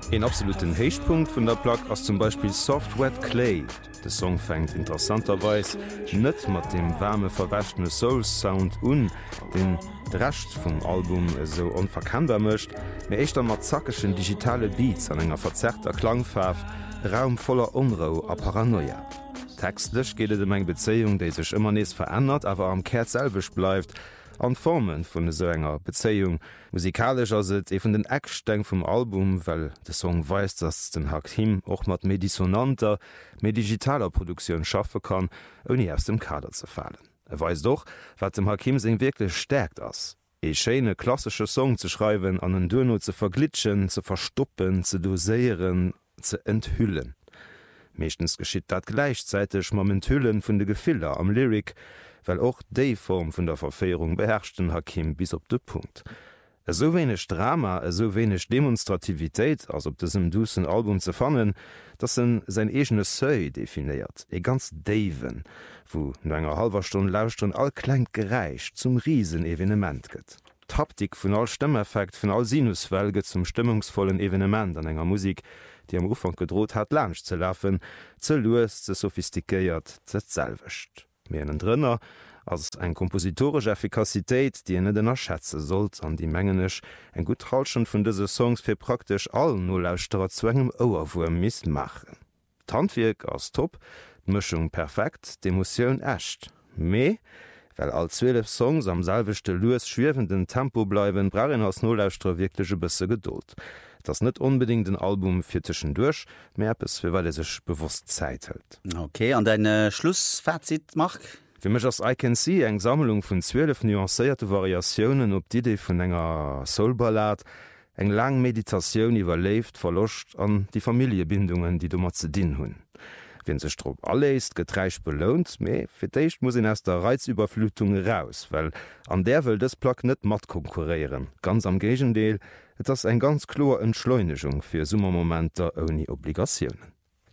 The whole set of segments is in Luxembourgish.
Ein absoluten Heichtpunkt vun der Plaque ass zum Beispiel Soft Wet Clay. De Song fängt interessanterweis net mat dem warme verwäschene Soul-Sound den drecht vum Album so unverkennbar mëcht, mé eichter mat zackeschen digitale Beats an enger verzerrter Klangfarf, Raum voller Unruhe a Paranoia. Textlech geht eng Bezeung, déi sech immer nees verändert, awer am Kern selwech bleibt, an Formen vun so enger Bezeung. Musikalisch ass et vun den Ecksteng vum Album, well de Song weist, dats den Hakim och mat medisonanter, digitaler Produktion schaffe kann, oni aus dem Kader ze fallen. Weis doch, wat dem Hakim seg wirklich stärkt ass. Chéine klassische Song ze schreiben, an den Duno ze verglitschen, ze verstoppen, ze doséieren, ze enthüllen. Meeschtens geschitt dat gleichzeitig mam Enthüllen vun de Gefiller am Lyrik, weil auch déi Form vun der Verfeierung beherrschten Hakim bis op de Punkt. So wenig Drama, so wenig Demonstrativitéit ass op dessem dussen Album ze fannen, dat se sein egene Seuil definiiert, ganz Daven, wo no enger halber Stunde Lausstund all klenk gereicht zum Riesenevenement gëtt. Taptik vun all Stemmeffekt vun all Sinuswelge zum stimmungsvollen Evenement an enger Musik, die am Ufang gedroht hat, Lunch ze laffen, ze loes, ze sophistikéiert, ze zelwecht. Mir en Drënner ass eng kompositorsche Effikazitéit, die enne den erschätze sollt an die Mengenech eng gut Halschen vun dese Songs fir praktisch allen Nolauusterer zu engem Owerwurm mismachen. D'Handwirk ass top, d'Mëchung perfekt, d'Emoioun ächt. Méi, well all 12 Songs am selwechte Lues schwwenden Tempo bleiwen, braen ass Nolauuster wirklichkege bësse geduld. Das net unbedingt den Album firteschen duch, Mäpes fir weil sech bewusst Zeit hält. Okay, an deine Schlussfazit mach? Für mech ass I Can See eng Sammlung vun 12 nuancéierte Variationen op d'Idee vun enger Soulballad, eng lang Meditationun iwwerleft, verlocht an die Familiebindungen, die du mat ze din hunn. Wenn se Strop alleist getreich belohnt, méi firéicht muss in ass der Reizüberflutung raus, well an der will des Plaque net mat konkurrieren. Ganz am Gegendeel, et ass eng ganz klar Entschleunigung fir Summermomenter oni Obligationen.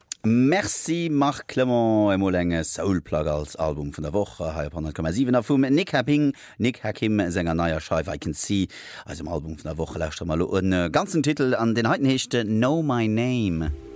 Merci Marc Clement Emolenge Soulplug als Album vun der Woche ha 100,7 vum Nick Hakim senger naier Scheif I Can See als dem Album vun der Woche lächt mal un ganzen Titel an den heitenhechte Know My Name.